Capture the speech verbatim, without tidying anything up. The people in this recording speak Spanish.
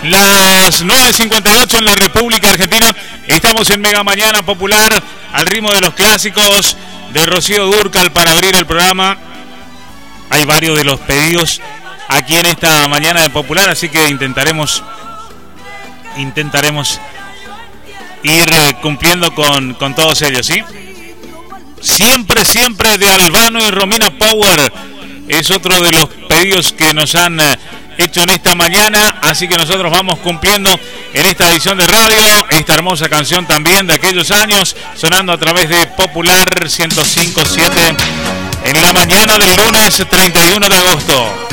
Las nueve cincuenta y ocho en la República Argentina. Estamos en Mega Mañana Popular, al ritmo de los clásicos de Rocío Dúrcal para abrir el programa. Hay varios de los pedidos aquí en esta mañana de Popular, así que intentaremos intentaremos ir cumpliendo con, con todos ellos, ¿sí? Siempre, siempre de Albano y Romina Power es otro de los pedidos que nos han hecho en esta mañana, así que nosotros vamos cumpliendo en esta edición de radio esta hermosa canción también de aquellos años, sonando a través de Popular ciento cinco punto siete en la mañana del lunes treinta y uno de agosto.